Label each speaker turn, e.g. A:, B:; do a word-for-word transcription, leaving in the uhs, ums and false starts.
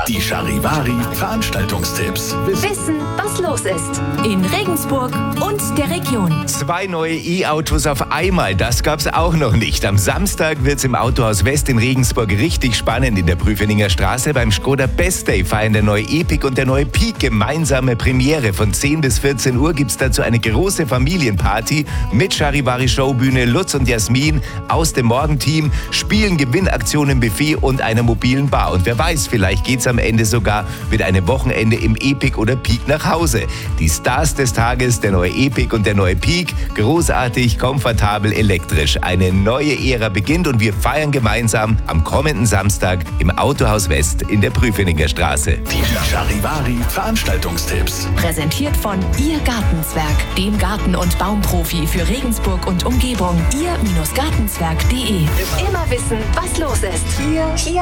A: Die Charivari Veranstaltungstipps.
B: Wissen, was los ist. In Regensburg und der Region.
C: Zwei neue E-Autos auf einmal, das gab's auch noch nicht. Am Samstag wird's im Autohaus West in Regensburg richtig spannend in der Prüfeninger Straße. Beim Skoda Best Day feiern der neue Epic und der neue Peak gemeinsame Premiere. Von zehn bis vierzehn Uhr gibt's dazu eine große Familienparty mit Charivari Showbühne, Lutz und Jasmin aus dem Morgenteam, Spielen, Gewinnaktionen, Buffet und einer mobilen Bar. Und wer weiß, vielleicht geht's am Ende sogar mit einem Wochenende im Epic oder Peak nach Hause. Die Stars des Tages, der neue Epic und der neue Peak, großartig, komfortabel, elektrisch. Eine neue Ära beginnt und wir feiern gemeinsam am kommenden Samstag im Autohaus West in der Prüfeninger Straße.
A: Die Charivari Veranstaltungstipps.
B: Präsentiert von Ihr Gartenzwerg, dem Garten- und Baumprofi für Regensburg und Umgebung. ihr Gartenzwerg punkt de. Immer wissen, was los ist. Hier, hier